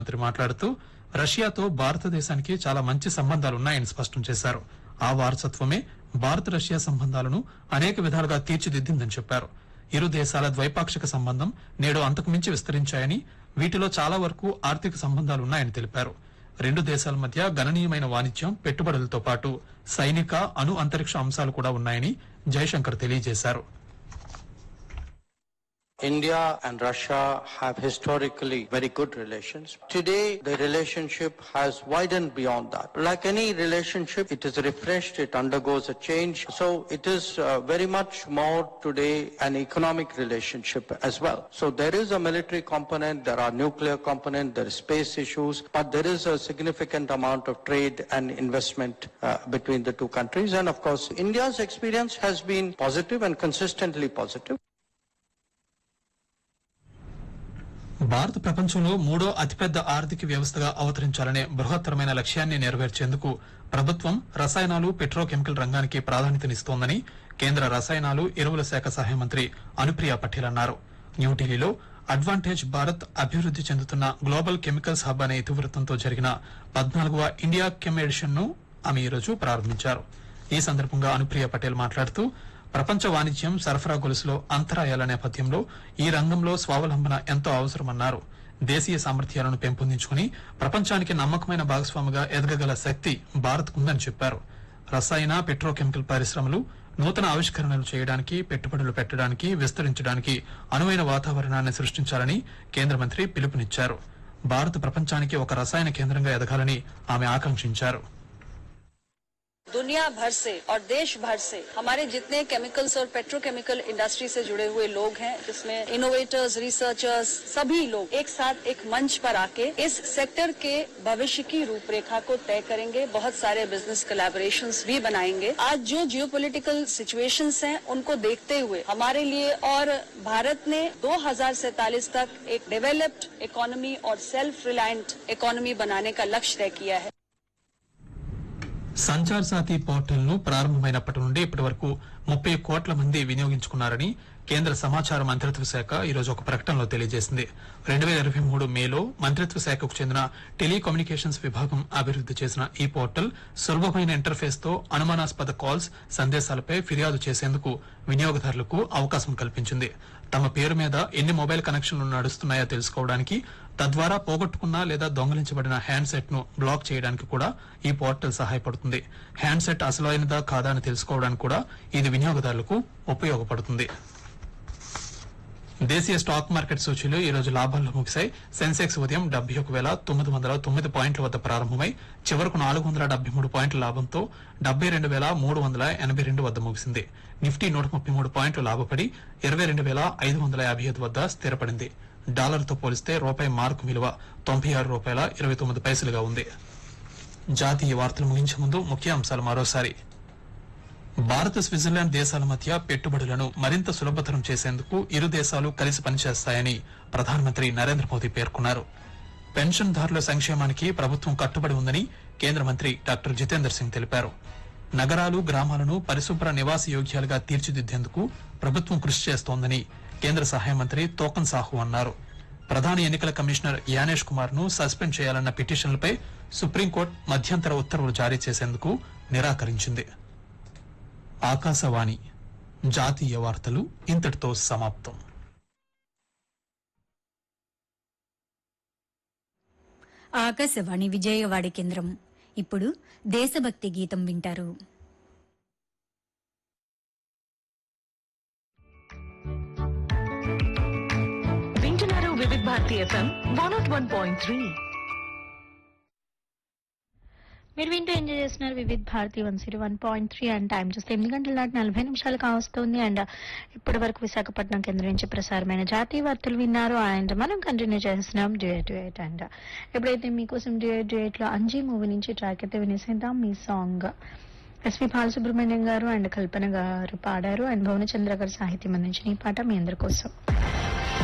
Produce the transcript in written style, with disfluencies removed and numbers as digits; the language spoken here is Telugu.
మంత్రి మాట్లాడుతూ రష్యాతో భారతదేశానికి చాలా మంచి సంబంధాలున్నాయని స్పష్టం చేశారు. ఆ వారసత్వమే భారత రష్యా సంబంధాలను అనేక విధాలుగా తీర్చిదిద్దిందని చెప్పారు. ఇరు దేశాల ద్వైపాక్షిక సంబంధం నేడు అంతకుమించి విస్తరించాయని, వీటిలో చాలా వరకు ఆర్థిక సంబంధాలున్నాయని తెలిపారు. రెండు దేశాల మధ్య గణనీయమైన వాణిజ్యం, పెట్టుబడులతో పాటు సైనిక, అణు అంతరిక్ష అంశాలు కూడా ఉన్నాయని జైశంకర్ తెలియజేశారు. India and Russia have historically very good relations. Today, the relationship has widened beyond that. Like any relationship, it is refreshed, it undergoes a change. So it is very much more today an economic relationship as well. So there is a military component, there are nuclear component, there is space issues, but there is a significant amount of trade and investment between the two countries. And of course, India's experience has been positive and consistently positive. Bharat ప్రపంచంలో మూడో అతిపెద్ద ఆర్థిక వ్యవస్థగా అవతరించాలనే బృహత్తరమైన లక్ష్యాన్ని నెరవేర్చేందుకు ప్రభుత్వం రసాయనాలు, పెట్రోకెమికల్ రంగానికి ప్రాధాన్యతనిస్తోందని కేంద్ర రసాయనాలు, ఎరువుల శాఖ సహాయ మంత్రి అనుప్రియ పటేల్ అన్నారు. న్యూఢిల్లీలో అడ్వాంటేజ్ భారత్ అభివృద్ది చెందుతున్న గ్లోబల్ కెమికల్స్ హబ్ అనే ఇతివృత్తంతో జరిగిన 14వ ఇండియా కెమ్ ఎడిషన్ ను ఆమె ఈరోజు ప్రారంభించారు. ఈ సందర్భంగా అనుప్రియ పటేల్ మాట్లాడుతూ ప్రపంచ వాణిజ్యం, సరఫరా గొలుసులో అంతరాయాల నేపథ్యంలో ఈ రంగంలో స్వావలంబన ఎంతో అవసరమన్నారు. దేశీయ సామర్థ్యాలను పెంపొందించుకుని ప్రపంచానికి నమ్మకమైన భాగస్వామిగా ఎదగగల శక్తి భారత్కుందని చెప్పారు. రసాయన, పెట్రోకెమికల్ పరిశ్రమలు నూతన ఆవిష్కరణలు చేయడానికి, పెట్టుబడులు పెట్టడానికి, విస్తరించడానికి అనువైన వాతావరణాన్ని సృష్టించాలని కేంద్ర మంత్రి పిలుపునిచ్చారు. భారత్ ప్రపంచానికి ఒక రసాయన కేంద్రంగా ఎదగాలని ఆమె ఆకాంక్షించారు. दुनिया भर से और देश भर से हमारे जितने केमिकल्स और पेट्रोकेमिकल इंडस्ट्री से जुड़े हुए लोग हैं, जिसमें इनोवेटर्स, रिसर्चर्स, सभी लोग एक साथ एक मंच पर आके इस सेक्टर के भविष्य की रूपरेखा को तय करेंगे. बहुत सारे बिजनेस कोलैबोरेशंस भी बनाएंगे. आज जो जियोपॉलिटिकल सिचुएशंस हैं, उनको देखते हुए हमारे लिए और भारत ने 2047 तक एक डेवलप्ड इकोनॉमी और सेल्फ रिलायंट इकोनॉमी बनाने का लक्ष्य तय किया है. సంచార్ సాథీ పోర్టల్ ను ప్రారంభమైనప్పటి నుండి ఇప్పటి వరకు 30 కోట్ల మంది వినియోగించుకున్నారని కేంద్ర సమాచార మంత్రిత్వ శాఖ ఈరోజు ఒక ప్రకటనలో తెలియజేసింది. 2023 మేలో మంత్రిత్వ శాఖకు చెందిన టెలికమ్యూనికేషన్స్ విభాగం అభివృద్ది చేసిన ఈ పోర్టల్ సులభమైన ఇంటర్ఫేస్ తో అనుమానాస్పద కాల్స్, సందేశాలపై ఫిర్యాదు చేసేందుకు వినియోగదారులకు అవకాశం కల్పించింది. తమ పేరు మీద ఎన్ని మొబైల్ కనెక్షన్లు నడుస్తున్నాయో తెలుసుకోవడానికి, తద్వారా పోగొట్టుకున్న లేదా దొంగలించబడిన హ్యాండ్సెట్ ను బ్లాక్ చేయడానికి కూడా ఈ పోర్టల్ సహాయపడుతుంది. హ్యాండ్సెట్ అసలైనదా కాదా అని తెలుసుకోవడానికి కూడా ఇది వినియోగదారులకు ఉపయోగపడుతుంది. దేశీయ స్టాక్ మార్కెట్ సూచీలు ఈ రోజు లాభాల్లో ముగిశాయి. సెన్సెక్స్ ఉదయం 71,909 పాయింట్ల వద్ద ప్రారంభమై చివరకు 473 పాయింట్ల లాభంతో 72,382 వద్ద ముగిసింది. నిఫ్టీ 133 పాయింట్లు లాభపడి 22,555 వద్ద స్థిరపడింది. డాలర్తో పోలిస్తే రూపాయి మార్కు విలువ ₹96.29 ఉంది. జాతీయ వార్తలు ముగించే ముందు ముఖ్యాంశాలు మరోసారి. భారత్, స్విట్జర్లాండ్ దేశాల మధ్య పెట్టుబడులను మరింత సులభతరం చేసేందుకు ఇరు దేశాలు కలిసి పనిచేస్తాయని ప్రధానమంత్రి నరేంద్ర మోదీ పేర్కొన్నారు. పెన్షన్దారుల సంక్షేమానికి ప్రభుత్వం కట్టుబడి ఉందని కేంద్ర మంత్రి డాక్టర్ జితేందర్ సింగ్ తెలిపారు. నగరాలు, గ్రామాలను పరిశుభ్ర నివాస యోగ్యాలుగా తీర్చిదిద్దేందుకు ప్రభుత్వం కృషి చేస్తోందని కేంద్ర సహాయ మంత్రి తోకన్ సాహు అన్నారు. ప్రధాన ఎన్నికల కమిషనర్ యానేష్ కుమార్ ను సస్పెండ్ చేయాలన్న పిటిషన్లపై సుప్రీంకోర్టు మధ్యంతర ఉత్తర్వులు జారీ చేసేందుకు నిరాకరించింది. ఆకాశవాణి జాతీయ వార్తలు ఇంతటితో సమాప్తం. ఆకాశవాణి విజయవాడ కేంద్రం. ఇప్పుడు దేశభక్తి గీతం వింటారు. వింటున్నారు వివిధ భారతి FM 101.3. మీరు వింటూ ఎంజాయ్ చేస్తున్నారు వివిధ భారతి 101.3 అండ్ టైం చూస్తే 8 గంటల దాటి 40 నిమిషాలు కావస్తుంది. అండ్ ఇప్పటి వరకు విశాఖపట్నం కేంద్రం నుంచి ప్రసారమైన జాతీయ వార్తలు విన్నారు. అండ్ మనం కంటిన్యూ చేస్తున్నాం డ్యూయట్. అండ్ ఎప్పుడైతే మీకోసం డ్యూయట్ లో అంజీ మూవీ నుంచి ట్రాక్ అయితే వినేసేద్దాం. మీ సాంగ్ ఎస్వి బాలసుబ్రహ్మణ్యం గారు అండ్ కల్పన గారు పాడారు. అండ్ భువనచంద్ర గారు సాహిత్యం అందించిన ఈ పాట మీ అందరి కోసం.